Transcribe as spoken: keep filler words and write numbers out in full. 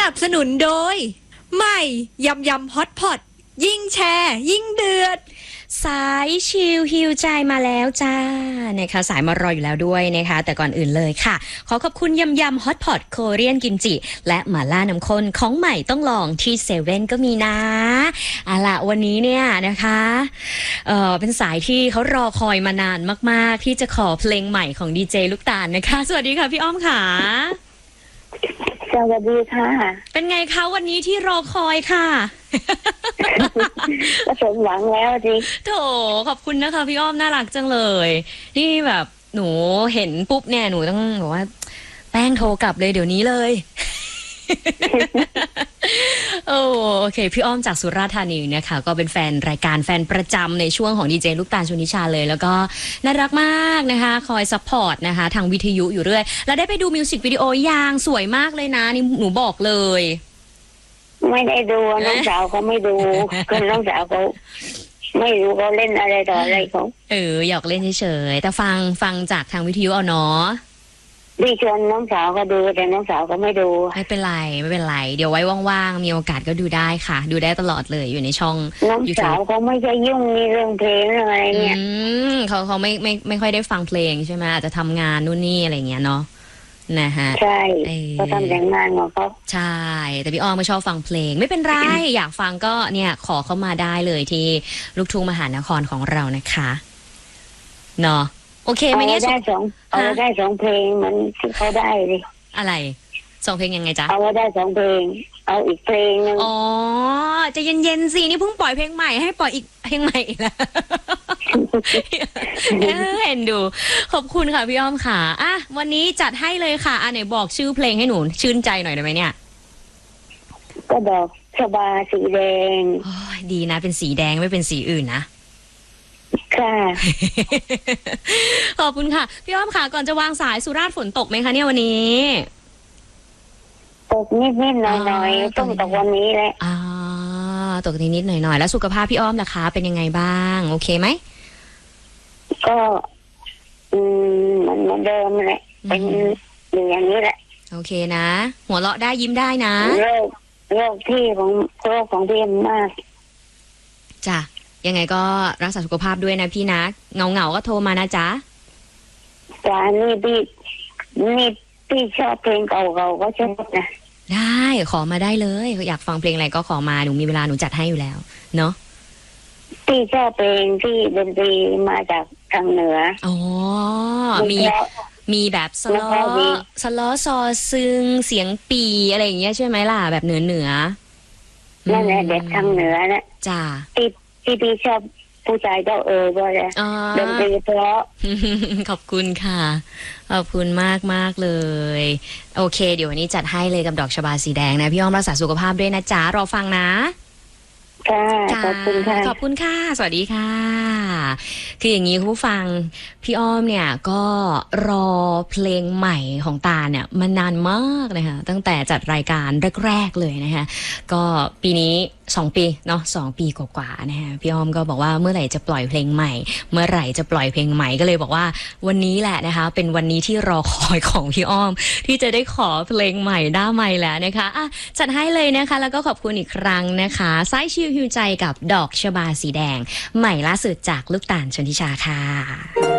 นับสนุนโดยใหม่ยำยำฮอตพอตยิ่งแชร์ยิ่งเดือดสายชิลฮิวใจมาแล้วจ้านะคะสายมารออยู่แล้วด้วยนะคะแต่ก่อนอื่นเลยค่ะขอขอบคุณยำยำฮอตพอตโคเรียนกิมจิและหม่าล่าน้ำข้นของใหม่ต้องลองที่เซเว่นก็มีนะเอาล่ะวันนี้เนี่ยนะคะเอ่อเป็นสายที่เขารอคอยมานานมากๆที่จะขอเพลงใหม่ของดีเจลูกตาลนะคะสวัสดีค่ะพี่อ้อมค่ะสวัสดีค่ะเป็นไงคะวันนี้ที่รอคอยค่ะก็สมหวังแล้วสิโถขอบคุณนะคะพี่อ้อมน่ารักจังเลยนี่แบบหนูเห็นปุ๊บเนี่ยหนูต้องบอกว่าแป้งโทรกลับเลยเดี๋ยวนี้เลยโอ้โอเคพี่อ้อมจากสุราษฎร์ธานีนะคะก็เป็นแฟนรายการแฟนประจำในช่วงของดีเจลูกตาลชนิชาเลยแล้วก็น่ารักมากนะคะคอยซัพพอร์ตนะคะทางวิทยุอยู่เรื่อยแล้วได้ไปดูมิวสิกวิดีโอยางสวยมากเลยนะนี่หนูบอกเลยไม่ได้ดูน้องสาวเขาไม่ดูคือน้องสาวเขาไม่รู้เขาเล่นอะไรต่ออะไรเขาเอออยากเล่นเฉยๆแต่ฟังฟังจากทางวิทยุเอาเนาะพี่ชวนน้องสาวก็ดูแต่น้องสาวก็ไม่ดูไม่เป็นไรไม่เป็นไรเดี๋ยวไว้ว่างๆมีโอกาสก็ดูได้ค่ะดูได้ตลอดเลยอยู่ในช่องน้องสาวเขาไม่ใช่ยุ่งในเรื่องเพลงเรื่องอะไรเนี่ยอืมเขาเขาไม่ไม่ไม่ค่อยได้ฟังเพลงใช่ไหมอาจจะทำงานนู่นนี่อะไรเงี้ยเนาะนะฮะใช่เขาทำแต่งงานของเขาใช่แต่พี่อ้อมไม่ชอบฟังเพลงไม่เป็นไร อยากฟังก็เนี่ยขอเข้ามาได้เลยที่ลูกทุ่งมหานครของเรานะคะเนาะโอเคไหมเนี่ยได้สองเอาได้สองเพลงมันที่เขาได้เลยอะไรสองเพลงยังไงจ๊ะเอาได้สองเพลงเอาอีกเพลงนึงอ๋อจะเย็นๆสินี่เพิ่งปล่อยเพลงใหม่ให้ปล่อยอีกเพลงใหม่อีกแล้วเห็นดูขอบคุณค่ะพี่อ้อมค่ะอ่ะวันนี้จัดให้เลยค่ะอ่ะไหนบอกชื่อเพลงให้หนูชื่นใจหน่อยได้ไหมเนี่ยก็ดอกชบาสีแดงโอ้ยดีนะเป็นสีแดงไม่เป็นสีอื่นนะค่ะขอบคุณค่ะพี่อ้อมค่ะก่อนจะวางสายสุราษฎร์ฝนตกไหมคะเนี่ยวันนี้ตกนิดๆหน่อยๆต้องตกวันนี้แหละอ่าตกนิดๆหน่อยๆแล้วสุขภาพพี่อ้อมล่ะคะเป็นยังไงบ้างโอเคไหมก็อืมมันเหมือนเดิมแหละเป็นอย่างนี้แหละโอเคนะหัวเราะได้ยิ้มได้นะโรคโรคที่ของโรคของพี่มากจ้ะยังไงก็รักษาสุขภาพด้วยนะพี่นะเงาเงาก็โทรมานะจ๊ะจ้านี่พี่นี่พี่ชอบเพลงเก่าๆก็ชอบนะได้ขอมาได้เลยอยากฟังเพลงอะไรก็ขอมาหนูมีเวลาหนูจัดให้อยู่แล้วเนาะพี่ชอบเพลงที่ดนตรีมาจากทางเหนืออ๋อมีมีแบบสล้อสล้อซอซึงเสียงปีอะไรอย่างเงี้ยใช่ไหมล่ะแบบเหนือเหนือนั่นแหละเด็กทางเหนือนะจ้าที่ที่พี่ชอบผู้ชายเจ้าเอ๋ยด้วยเลยดนตรีเพราะขอบคุณค่ะขอบคุณมากมากเลยโอเคเดี๋ยววันนี้จัดให้เลยกับดอกชบาสีแดงนะพี่อ้อมรักษาสุขภาพด้วยนะจ๊ะรอฟังนะค่ะขอบคุณค่ะขอบคุณค่ะสวัสดีค่ะคืออย่างนี้คุณผู้ฟังพี่อ้อมเนี่ยก็รอเพลงใหม่ของตาเนี่ยมานานมากนะคะตั้งแต่จัดรายการแรกๆเลยนะคะก็ปีนี้สองปีเนาะสองปีกว่าๆนะคะพี่อ้อมก็บอกว่าเมื่อไหร่จะปล่อยเพลงใหม่เมื่อไหร่จะปล่อยเพลงใหม่ก็เลยบอกว่าวันนี้แหละนะคะเป็นวันนี้ที่รอคอยของพี่อ้อมที่จะได้ขอเพลงใหม่ด้าใหม่แล้วนะคะอ่ะจัดให้เลยนะคะแล้วก็ขอบคุณอีกครั้งนะคะไซส์ชิลฮิวใจกับดอกชบาสีแดงใหม่ล่าสุดจากลูกตาลชนทิชาค่ะ